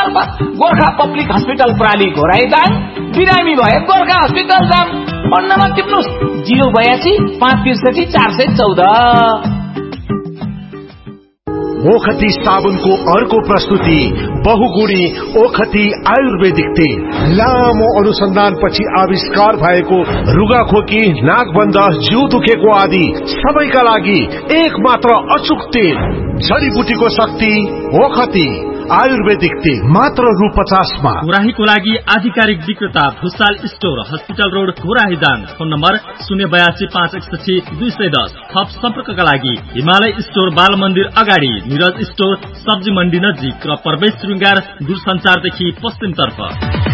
Gorkha public hospital प्राली घोराइदाङ, बिरामी भए Gorkha hospital जाम। Phone number टिप्नुस् 082 563 414। ओखती साबुनको अर्को प्रस्तुति बहुगुणी ओखती आयुर्वेदिक तेल। लामो अनुसन्धानपछि आविष्कार भएको रुगाखोकी, नाकबन्ध, जिउ दुखेको आदि सबैका लागि एकमात्र अचूक तेल। जडीबुटीको शक्ति ओखती आयुर्वेदिक तेल मात्र रु 50 मा। घोराहीको लागि आधिकारिक विक्रेता Bhusal store, hospital road, Ghorahi Dang. Phone number 082 561 210। थप सम्पर्कका लागि हिमालय स्टोर, बाल मन्दिर अगाडि, निरज स्टोर, सब्जी मण्डी नजिक र प्रवेश श्रृंगार दूरसञ्चारदेखि पश्चिमतर्फ।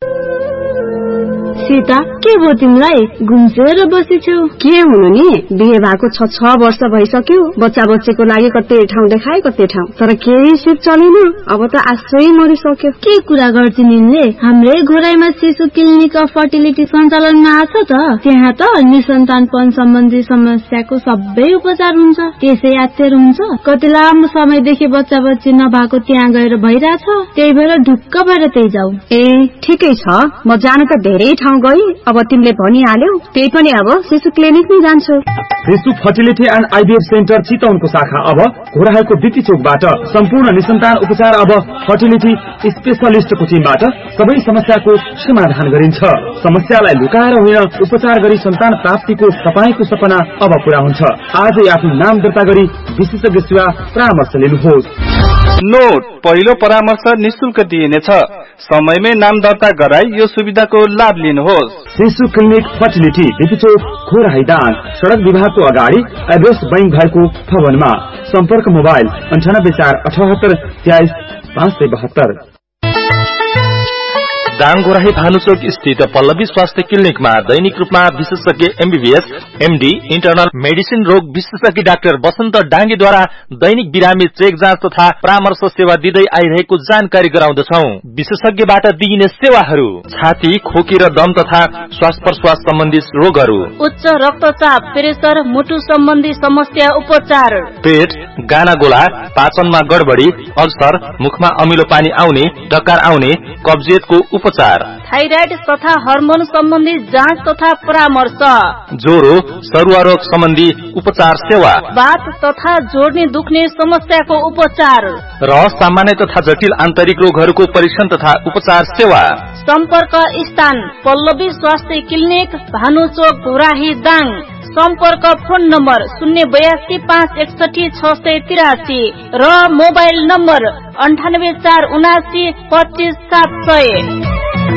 सीता, के भयो तिमीलाई? घुम्सेर बसेछौ? के हुनु नि, बिहे भएको 6 वर्ष भइसक्यो। बच्चाको लागि कतै ठाउँ देखाए कतै ठाउँ, तर केही सिप चलेन। अब त आशै मरिसक्यो। के कुरा गर्छ निले? हाम्रै घोराईमा शिशु क्लिनिक अफ फर्टिलिटी सञ्चालनमा आछ त। त्यहाँ त निसन्तानपन सम्बन्धी समस्याको सबै उपचार हुन्छ। त्यसै यात्तर हुन्छ। कति लामो समयदेखि बच्चा नभएको त्यहाँ गएर भइराछ। त्यही भएर ढुक्क भएर त्यही जाऊ। ए ठिकै छ, म जानु त धेरै ठाउँ गई। अब तिमीले भनिहाल्यौ, त्यही पनि अब शिशु क्लिनिक नै जान्छु। शिशु फर्टिलिटी एन्ड आइभीएफ सेन्टर चितवनको शाखा अब घोराहीको बिटी चोकबाट सम्पूर्ण निसन्तान उपचार अब फर्टिलिटी स्पेशलिस्टको टिमबाट सबै समस्याको समाधान गरिन्छ। समस्यालाई लुकाएर होइन, उपचार गरी सन्तान प्राप्तिको तपाईको सपना अब पूरा हुन्छ। आजै आफ्नो नाम दर्ता गरी विशेषज्ञ सेवा परामर्श लिनुहोस्। नोट, पहिलो परामर्श निशुल्क दिइनेछ। समयमै नाम दर्ता गराई यो सुविधाको लाभ लिनुहोस्। शिशु क्लिनिक फर्टिलिटी बिपिचोक घोराही दाङ, सड़क विभागको अगाडि, एड्रेस बैंक भएको भवनमा। सम्पर्क मोबाइल 98 478 23 572। दाङ घोराही भानुचोक स्थित पल्लवी स्वास्थ्य क्लिनिकमा दैनिक रूपमा विशेषज्ञ एमबीबीएस, एमडी, इन्टरनल मेडिसिन रोग विशेषज्ञ डाक्टर वसन्त डाङ्गेद्वारा दैनिक बिरामी चेक जाँच तथा परामर्श सेवा दिँदै आइरहेको जानकारी गराउँदछौ। विशेषज्ञबाट दिइने सेवाहरू: छाती, खोकी र दम तथा श्वास प्रश्वास सम्बन्धी रोगहरू, उच्च रक्तचाप, प्रेसर, मुटु सम्बन्धी समस्या उपचार, पेट, गानागोला, पाचनमा गडबडी, अल्सर, मुखमा अमिलो पानी आउने, डकार आउने, कब्जियतको उपचार, थाइराइड तथा हार्मोन सम्बन्धी जाँच तथा परामर्श, ज्वरो, सरुवा रोग सम्बन्धी उपचार सेवा, बात तथा जोड्ने दुख्ने समस्याको उपचार र सामान्य तथा जटिल आन्तरिक रोगहरूको परीक्षण तथा उपचार सेवा। सम्पर्क स्थान पल्लवी स्वास्थ्य क्लिनिक, भानुचोक, घोराही दाङ। सम्पर्क फोन नम्बर 082 561 683 र मोबाइल नम्बर 98 479 25 700।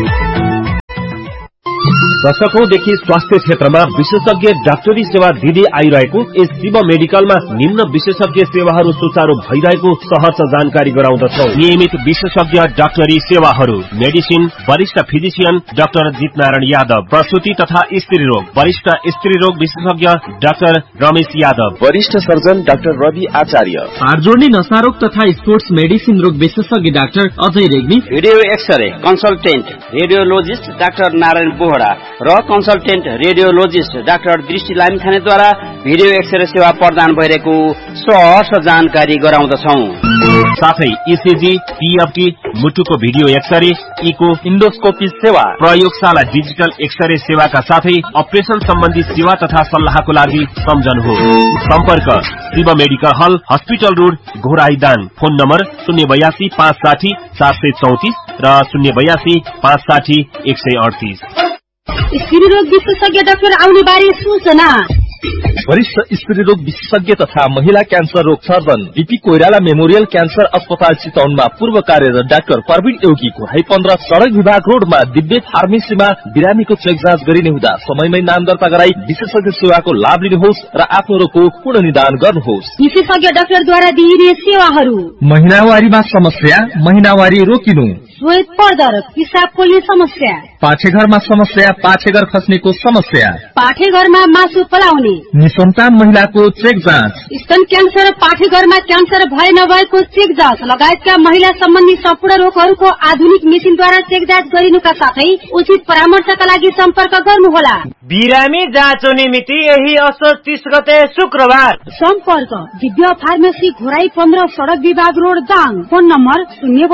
दशकौंदेखि स्वास्थ्य क्षेत्रमा विशेषज्ञ डाक्टरी सेवा दिँदै आइरहेको यस शिव मेडिकलमा निम्न विशेषज्ञ सेवाहरू सुचारू भइरहेको सहज जानकारी गराउँदछौ। नियमित विशेषज्ञ डाक्टरी सेवाहरू: मेडिसिन, वरिष्ठ फिजिशियन डाक्टर जितनारायण यादव, प्रसूति तथा स्त्री रोग, वरिष्ठ स्त्री रोग विशेषज्ञ डाक्टर रमेश यादव, वरिष्ठ सर्जन डाक्टर रवि आचार्य, हाड जोड्ने नसारोग तथा स्पोर्ट्स मेडिसिन रोग विशेषज्ञ doctor Ajay Regmi, video x-ray consultant radiologist doctor Narayan Bohra र कन्सल्टेन्ट रेडियोलोजिस्ट डाक्टर दृष्टि लामिछानेद्वारा भिडियो एक्सरे सेवा प्रदान भइरहेको सहज जानकारी गराउँदछौ। साथै ईसीजी, टीएफटी, मुटुको भिडियो एक्सरे, इको, इन्डोस्कोपी सेवा, प्रयोगशाला डिजिटल एक्सरे सेवाका साथै अपरेसन सम्बन्धी सेवा तथा सल्लाहको लागि सम्झनुहोस्। सम्पर्क शिव मेडिकल हल, hospital road, Ghorahi Dang. Phone number 082 560 434 र 082 560 138। स्त्री रोग विशेषज्ञ डाक्टर आउने बारे सूचना: वरिष्ठ स्त्री रोग विशेषज्ञ तथा महिला क्यान्सर रोग surgeon BP Koirala memorial cancer अस्पताल चितवनमा पूर्व कार्यरत डाक्टर प्रवीण योगी घोराही 15 सड़क विभाग रोडमा दिव्य फार्मेसीमा बिरामीको चेक जाँच गरिने हुँदा समयमै नाम दर्ता गराई विशेषज्ञ सेवाको लाभ लिनुहोस् र आफ्नो रोगको पूर्ण निदान गर्नुहोस्। विशेषज्ञ डाक्टरद्वारा दिइने सेवाहरू: महिनावारीमा समस्या, महिनावारी रोकिनु, श्वेत पर्दर, पिसाब पोल्ने समस्या, पाठेघरमा समस्या, पाठेघर खस्नेको समस्या, पाठेघरमा मासु पलाउने, निसन्तान महिलाको चेक जाँच, स्तन क्यान्सर, पाठेघरमा क्यान्सर भए नभएको चेक जाँच लगायतका महिला सम्बन्धी सम्पूर्ण रोगहरूको आधुनिक मेसिनद्वारा चेक जाँच गरिनुका साथै उचित परामर्शका लागि सम्पर्क गर्नुहोला। बिरामी जाँचोनी मिति यही असोज 30 गते शुक्रबार। सम्पर्क दिव्य फार्मेसी घोराई 15 सड़क विभाग road Dang. Phone number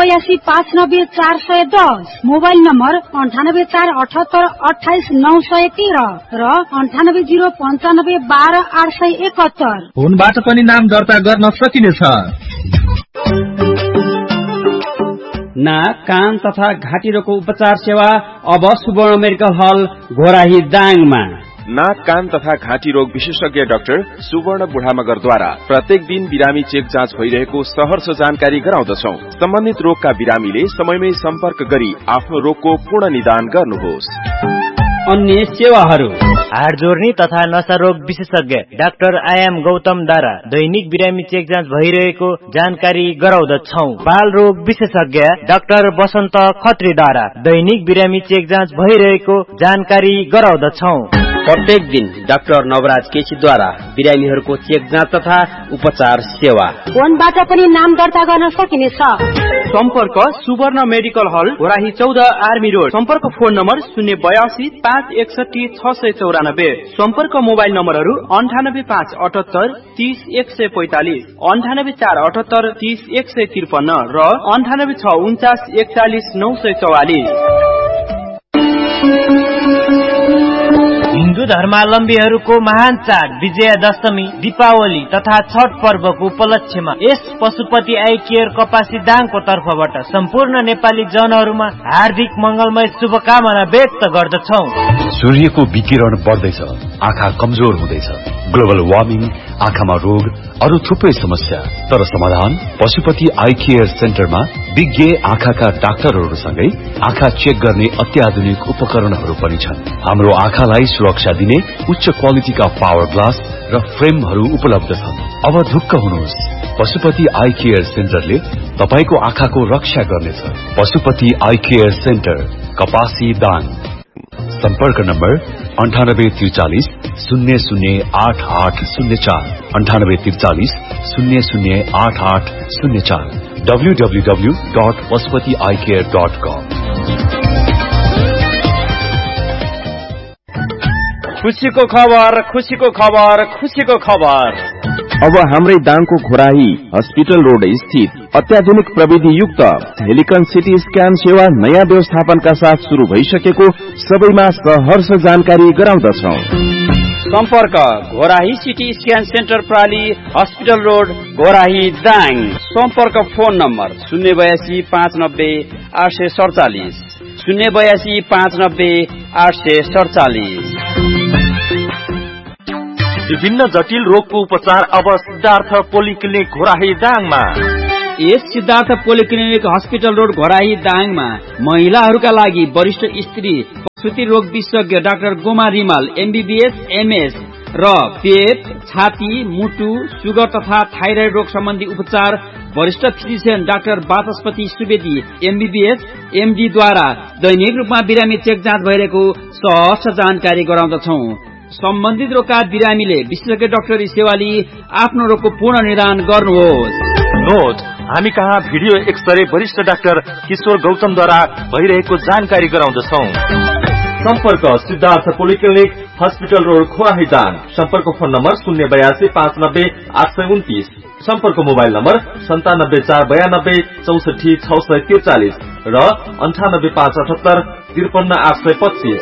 082590410, mobile number 9848782913 र 9805922871। फोनबाट पनि नाम दर्ता गर्न सकिनेछ। नाक, कान तथा घाँटी रोगको उपचार सेवा अब सुवर्ण मेडिकल हल घोराही दाङमा। नाक, कान तथा घाँटी रोग विशेषज्ञ डाक्टर सुवर्ण बुढामगरद्वारा प्रत्येक दिन बिरामी चेक जाँच भइरहेको सहर्ष जानकारी गराउँदछौ। सम्बन्धित रोगका बिरामीले समयमै सम्पर्क गरी आफ्नो रोगको पूर्ण निदान गर्नुहोस्। अन्य सेवाहरू हाड जोर्नी तथा नशा रोग विशेषज्ञ डाक्टर आयाम गौतमद्वारा दैनिक बिरामी चेक जाँच भइरहेको जानकारी गराउँदछौ। बाल रोग विशेषज्ञ डाक्टर बसन्त खत्रीद्वारा दैनिक बिरामी चेक जाँच भइरहेको जानकारी गराउँदछौ। प्रत्येक दिन डाक्टर नवराज केसीद्वारा बिरामीहरूको चेक जाँच तथा उपचार सेवा। फोनबाट पनि नाम दर्ता गर्न सकिनेछ। सम्पर्क सुवर्ण मेडिकल हल घोराही 14 आर्मी रोड। सम्पर्क फोन नम्बर 082561694। सम्पर्क मोबाइल नम्बरहरू 9858830145, 9848830153 र 9864941944। हिन्दू धर्मावलम्बीहरूको महान चाड विजयादशमी, दीपावली तथा छठ पर्वको उपलक्ष्यमा यस पशुपति आई केयर कपासी दाङको तर्फबाट सम्पूर्ण नेपाली जनहरूमा हार्दिक मंगलमय शुभकामना व्यक्त गर्दछौ। सूर्यको विकिरण बढ्दैछ, आँखा कमजोर हुँदैछ, ग्लोबल वार्मिङ, आँखामा रोग, अरू थुप्रै समस्या। तर समाधान पशुपति आई केयर सेन्टरमा विज्ञ आँखाका डाक्टरहरूसँगै आँखा चेक गर्ने अत्याधुनिक उपकरणहरू पनि छन्। हाम्रो आँखालाई सुरक्षा दिने उच्च क्वालिटीका पावर ग्लास र फ्रेमहरू उपलब्ध छन्। अब ढुक्क हुनुहोस्, पशुपति आई केयर सेन्टरले तपाईको आँखाको रक्षा गर्नेछ। पशुपति आई केयर सेन्टर, कपासी दाङ। सम्पर्क नम्बर 9843008804, 9843008804, www.pashupatieyecare.com। खुशीको खबर, खुशीको खबर, खुशीको खबर। अब हाम्रै दाङको घोराही हस्पिटल रोड स्थित अत्याधुनिक प्रविधि युक्त हेलिकन सिटी स्क्यान सेवा नयाँ व्यवस्थापनका साथ शुरू भइसकेको सबैमा सहर्ष जानकारी गराउँदछौ। सम्पर्क Ghorahi CT scan centre प्राली hospital road Ghorahi Dang. सम्पर्क फोन नम्बर 082590847, 082590847। विभिन्न जटिल रोगको उपचार अब सिद्धार्थ पोलिक्लिनिक घोराही दाङमा। यस Siddhartha polyclinic hospital road Ghorahi दाङमा महिलाहरूका लागि वरिष्ठ स्त्री प्रसुति रोग विशेषज्ञ doctor Goma Rimal MBBS MS र पेट, छाती, मुटु, सुगर तथा थाइराइड रोग सम्बन्धी उपचार वरिष्ठ फिजिशियन डाक्टर वाचस्पति सुवेदी MBBS MD द्वारा दैनिक रूपमा बिरामी चेक जाँच भइरहेको सहर्ष जानकारी गराउँदछौ। सम्बन्धित रोगका बिरामीले विशेषज्ञ डाक्टरी सेवा लिई आफ्नो रोगको पूर्ण निदान गर्नुहोस्। नोट, हामी कहाँ भिडियो एक्सरे वरिष्ठ डाक्टर किशोर गौतमद्वारा भइरहेको जानकारी गराउँदछौ। सम्पर्क Siddhartha polyclinic hospital road Ghorahi Dang. सम्पर्क फोन नम्बर 082590829, सम्पर्क मोबाइल नम्बर 974992646643 र 9858853825।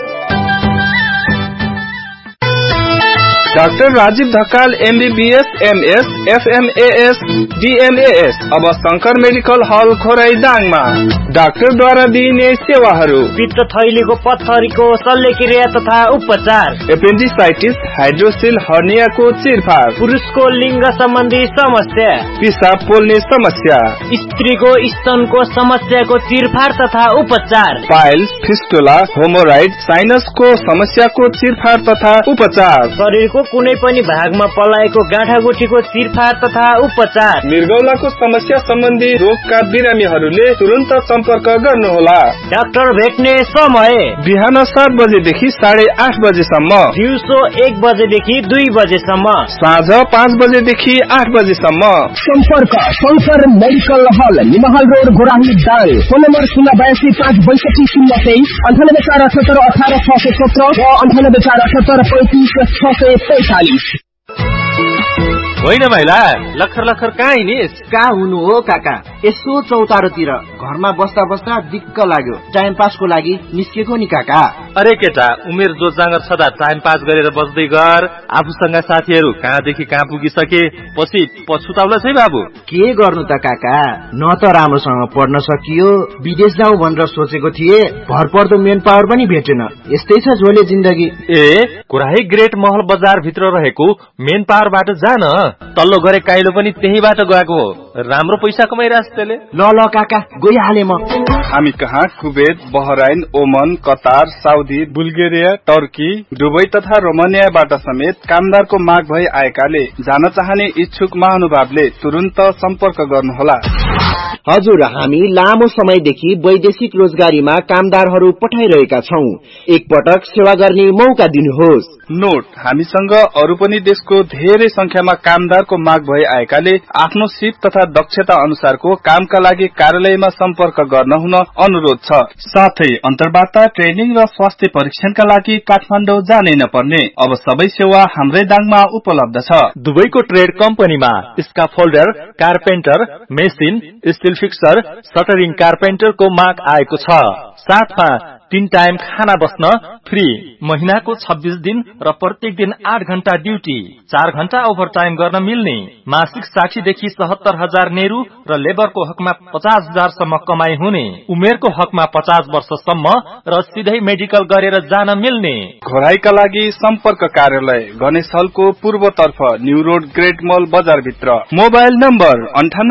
Doctor Rajiv Dhakal MBBS MS FMAS DMAS अब शंकर मेडिकल हल घोराही दाङमा। डाक्टरद्वारा दिइने सेवाहरू पित्त थैलीको पत्थरीको शल्यक्रिया तथा उपचार, एपेन्डिसाइटिस, हाइड्रोसिल हर्नियाको चिरफार, पुरुषको लिङ्ग सम्बन्धी समस्या, पिसाब पोल्ने समस्या, स्त्रीको स्तनको समस्याको चिरफार तथा उपचार, पाइल्स, फिस्टुला, होमोराइड, साइनसको समस्याको चिरफार तथा उपचार, शरीरको कुनै पनि भागमा पलाएको गाँठागुठीको चिरफार तथा उपचार। मृगौलाको समस्या सम्बन्धी रोगका बिरामीहरूले तुरन्त सम्पर्क गर्नुहोला। डाक्टर भेट्ने समय बिहान 7 बजेदेखि 8:30 बजेसम्म, दिउँसो 1 बजेदेखि 2 बजेसम्म, साँझ 5 बजेदेखि 8 बजेसम्म। सम्पर्क शंकर मेडिकल हल, निमहाल road, Ghorahi Dang. Phone number 082 98 478 18 617 र 98 478 35 645। होइन महिला, लखर लखर कहाँ हिँडिस? कहाँ हुनु हो काका, यसो चौतारोतिर घरमा बस्दा बस्दा दिक्क लाग्यो, टाइम पासको लागि निस्केको नि काका। अरे केटा, उमेर जोजाँगर छदा टाइम पास गरेर बस्दै गर। आफूसँग साथीहरू कहाँदेखि कहाँ पुगिसके, पछि पछुताउला छै बाबु। के गर्नु त काका, न त राम्रोसँग पढ्न सकियो, विदेश जाउँ भनेर सोचेको थिए, भरपर्दो मेन पावर पनि भेटेन। यस्तै छ झोले जिन्दगी। ए, कुराही ग्रेट महल बजार भित्र रहेको मेन पावरबाट जान, तल्लो गरे काइलो पनि त्यहीबाट गएको हो। राम्रो पैसा कमाइरहेछ त्यसले। ल काका, गइहाले म। हामी कहाँ कुवेत, बहराइन, ओमन, Qatar, Saudi, Bulgaria, Turkey, Dubai तथा रोमानियाबाट समेत कामदारको माग भई आएकाले जान चाहने इच्छुक महानुभावले तुरन्त सम्पर्क गर्नुहोला। हजुर, हामी लामो समयदेखि वैदेशिक रोजगारीमा कामदारहरू पठाइरहेका छौं। एकपटक सेवा गर्ने मौका दिनुहोस्। नोट, हामीसँग अरू पनि देशको धेरै संख्यामा कामदारको माग भई आएकाले आफ्नो सिप तथा दक्षता अनुसारको कामका लागि कार्यालयमा सम्पर्क गर्न हुन अनुरोध छ। साथै अन्तर्वार्ता, ट्रेनिङ र स्वास्थ्य परीक्षणका लागि काठमाडौँ जानै नपर्ने अब सबै सेवा हाम्रै दाङमा उपलब्ध छ। दुबईको ट्रेड कम्पनीमा स्काफोल्डर, कारपेन्टर, मेसिन, स्टिल फिक्सर, सटरिङ कारपेन्टरको माग आएको छ। साथमा 3 टाइम खाना बस्न फ्री, महिनाको 26 दिन र प्रत्येक दिन 8 घण्टा ड्युटी, 4 घण्टा ओभर टाइम गर्न मिल्ने, मासिक 60,000 देखि 70,000 नेहरू र लेबरको हकमा 50,000 सम्म कमाई हुने, उमेरको हकमा 50 वर्षसम्म र सिधै मेडिकल गरेर जान मिल्ने। घोराईका लागि सम्पर्क कार्यालय गणेश हलको पूर्वतर्फ, न्यू रोड, ग्रेट मल बजार भित्र। Mobile number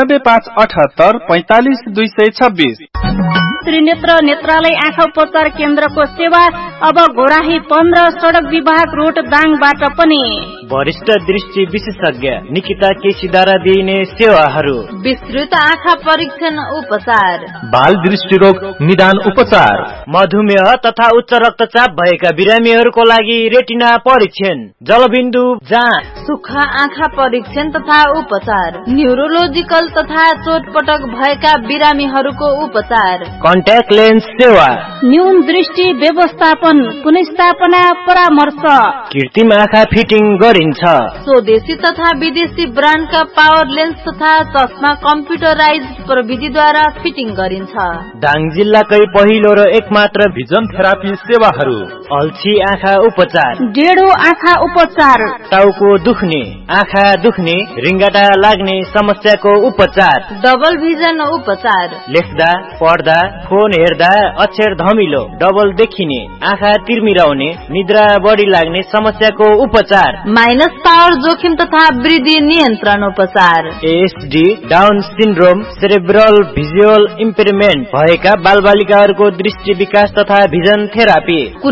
98 578 45 226। त्रिनेत्र नेत्रालय आँखा उपचार केन्द्रको सेवा अब घोराही 15 सड़क विभाग रोड दाङबाट पनि। वरिष्ठ दृष्टि विशेषज्ञ निकिता केसीद्वारा दिइने सेवाहरू: विस्तृत आँखा परीक्षण उपचार, बाल दृष्टि रोग निदान उपचार, मधुमेह तथा उच्च रक्तचाप भएका बिरामीहरूको लागि रेटिना परीक्षण, जलबिन्दु जाँच, सुक्खा आँखा परीक्षण तथा उपचार, न्यूरोलोजिकल तथा चोटपटक भएका बिरामीहरूको उपचार, कन्ट्याक्ट लेन्स सेवा, न्यून दृष्टि व्यवस्थापन, पुनर्स्थापना परामर्श, कृत्रिम आँखा फिटिङ गरिन्छ, स्वदेशी तथा विदेशी ब्रान्डका पावर लेन्स तथा चस्मा कम्प्युटराइज प्रविधिद्वारा फिटिङ गरिन्छ। दाङ जिल्लाकै पहिलो र एकमात्र भिजन थेरापी सेवाहरू: अल्छी आँखा उपचार, डेढो आँखा उपचार, टाउको दुख्ने, आँखा दुख्ने, रिङ्गटा लाग्ने समस्याको उपचार, डबल भिजन उपचार, लेख्दा पढ्दा फोन हेर्दा अक्षर धमिलो, डबल देखिने, आँखा तिर्मिराउने, निद्रा बढी लाग्ने समस्याको उपचार, माइनस पावर जोखिम तथा वृद्धि नियन्त्रण उपचार, SD, down syndrome, cerebral visual इम्पेयरमेन्ट भएका बालबालिकाहरूको दृष्टि विकास तथा भिजन थेरापी,